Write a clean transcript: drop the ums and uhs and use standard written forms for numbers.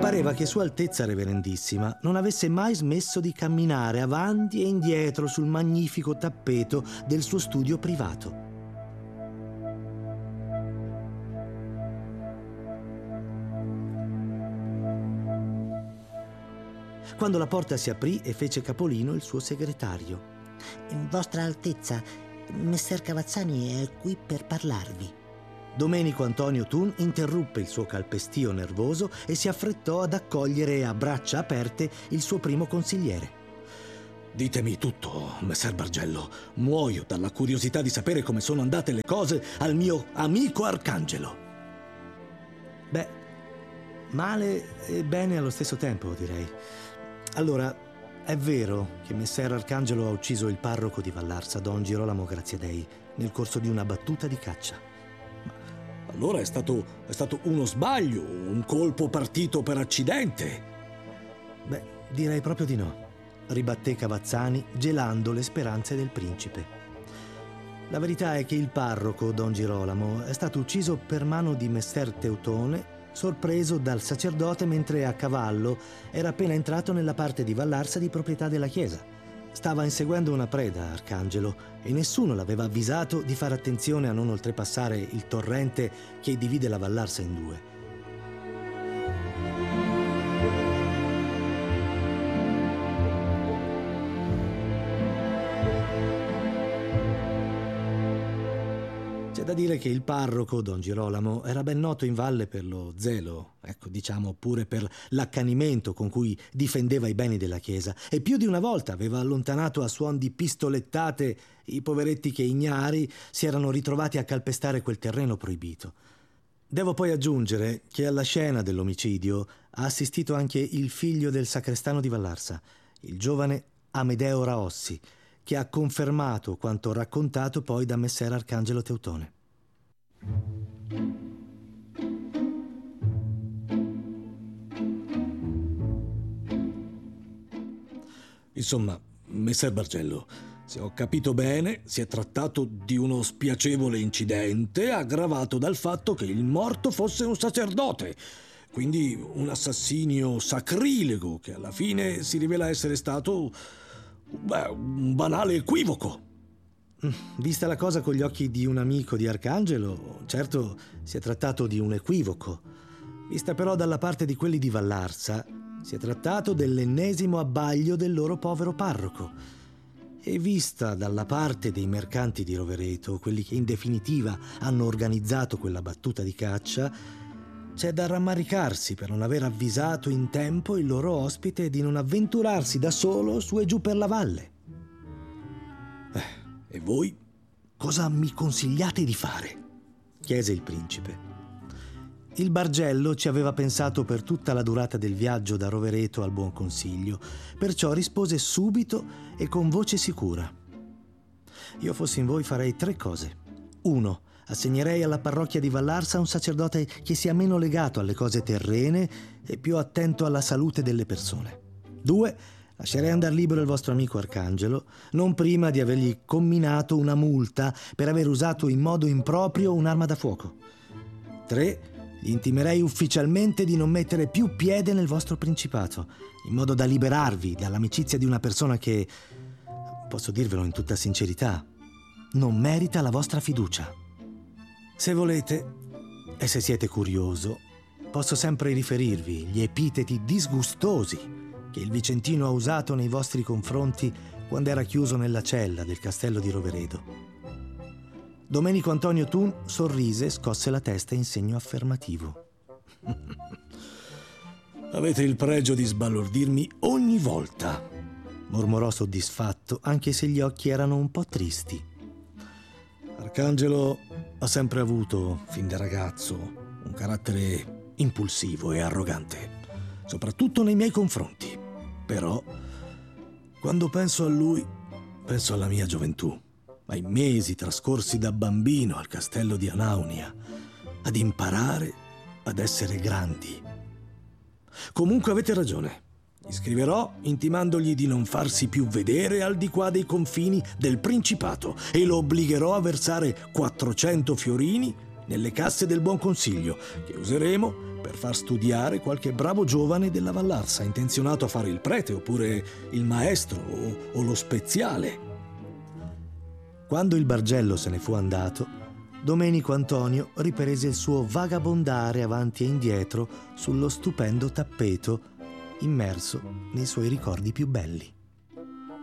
Pareva che Sua Altezza Reverendissima non avesse mai smesso di camminare avanti e indietro sul magnifico tappeto del suo studio privato. Quando la porta si aprì e fece capolino il suo segretario. Vostra Altezza, Messer Cavazzani è qui per parlarvi. Domenico Antonio Thun interruppe il suo calpestio nervoso e si affrettò ad accogliere a braccia aperte il suo primo consigliere. Ditemi tutto, messer Bargello. Muoio dalla curiosità di sapere come sono andate le cose al mio amico Arcangelo. Beh, male e bene allo stesso tempo, direi. Allora, è vero che messer Arcangelo ha ucciso il parroco di Vallarsa, don Girolamo Graziadei, nel corso di una battuta di caccia. Allora è stato uno sbaglio, un colpo partito per accidente. Beh, direi proprio di no, ribatté Cavazzani, gelando le speranze del principe. La verità è che il parroco, don Girolamo, è stato ucciso per mano di messer Teutone, sorpreso dal sacerdote mentre a cavallo era appena entrato nella parte di Vallarsa di proprietà della chiesa. Stava inseguendo una preda, Arcangelo, e nessuno l'aveva avvisato di fare attenzione a non oltrepassare il torrente che divide la Vallarsa in due. C'è da dire che il parroco, don Girolamo, era ben noto in valle per lo zelo, diciamo pure per l'accanimento con cui difendeva i beni della chiesa, e più di una volta aveva allontanato a suon di pistolettate i poveretti che ignari si erano ritrovati a calpestare quel terreno proibito. Devo poi aggiungere che alla scena dell'omicidio ha assistito anche il figlio del sacrestano di Vallarsa, il giovane Amedeo Raossi, che ha confermato quanto raccontato poi da messer Arcangelo Teutone. Insomma, messer Bargello, se ho capito bene, si è trattato di uno spiacevole incidente aggravato dal fatto che il morto fosse un sacerdote, quindi un assassinio sacrilego che alla fine si rivela essere stato un banale equivoco. Vista la cosa con gli occhi di un amico di Arcangelo, certo si è trattato di un equivoco. Vista però dalla parte di quelli di Vallarsa, si è trattato dell'ennesimo abbaglio del loro povero parroco. E vista dalla parte dei mercanti di Rovereto, quelli che in definitiva hanno organizzato quella battuta di caccia, c'è da rammaricarsi per non aver avvisato in tempo il loro ospite di non avventurarsi da solo su e giù per la valle. E voi cosa mi consigliate di fare? Chiese il principe. Il Bargello ci aveva pensato per tutta la durata del viaggio da Rovereto al Buon Consiglio, perciò rispose subito e con voce sicura. Io fossi in voi farei 3 cose. 1. Assegnerei alla parrocchia di Vallarsa un sacerdote che sia meno legato alle cose terrene e più attento alla salute delle persone. 2. Lascerei andare libero il vostro amico Arcangelo, non prima di avergli comminato una multa per aver usato in modo improprio un'arma da fuoco. 3. Gli intimerei ufficialmente di non mettere più piede nel vostro principato, in modo da liberarvi dall'amicizia di una persona che, posso dirvelo in tutta sincerità, non merita la vostra fiducia. Se volete, e se siete curioso, posso sempre riferirvi gli epiteti disgustosi che il vicentino ha usato nei vostri confronti quando era chiuso nella cella del castello di Rovereto. Domenico Antonio Thun sorrise e scosse la testa in segno affermativo. Avete il pregio di sbalordirmi ogni volta, mormorò soddisfatto, anche se gli occhi erano un po' tristi. Arcangelo ha sempre avuto, fin da ragazzo, un carattere impulsivo e arrogante, soprattutto nei miei confronti. Però, quando penso a lui, penso alla mia gioventù, ai mesi trascorsi da bambino al castello di Anaunia, ad imparare ad essere grandi. Comunque avete ragione. Gli scriverò intimandogli di non farsi più vedere al di qua dei confini del Principato e lo obbligherò a versare 400 fiorini nelle casse del Buon Consiglio, che useremo per far studiare qualche bravo giovane della Vallarsa intenzionato a fare il prete oppure il maestro o lo speziale. Quando il bargello se ne fu andato, Domenico Antonio riprese il suo vagabondare avanti e indietro sullo stupendo tappeto, immerso nei suoi ricordi più belli.